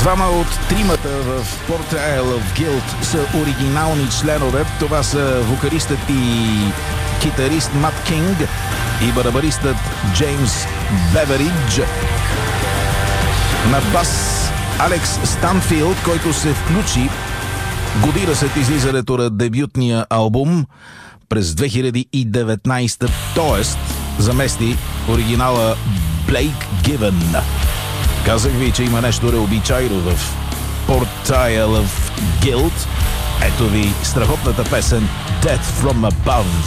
Двама от тримата в Portrayal of Guilt са оригинални членове. Това са вокалистът и китарист Мат Кинг и барабаристът Джеймс Беверидж. На бас Алекс Станфилд, който се включи година след излизането на дебютния албум през 2019, т.е. замести оригинала Блейк Гивен. Казах ви, че има нещо необичайно в Portrayal of Guilt. Ето ви страхотната песен Death from Above.